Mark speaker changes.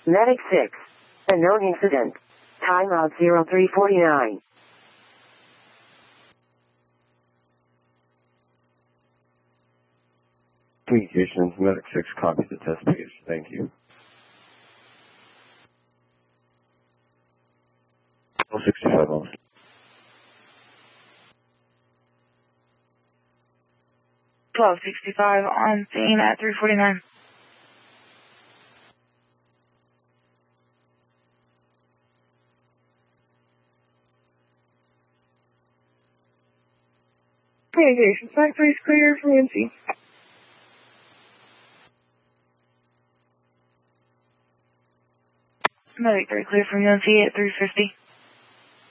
Speaker 1: Medic 6. Unknown incident. Timeout 0349.
Speaker 2: Communications, Medic 6 copies the test page. Thank you. 65 on.
Speaker 3: 1265 on scene at 349.
Speaker 4: Communications factory is clear from UNC.
Speaker 3: Medic 3 clear from UNC at 350.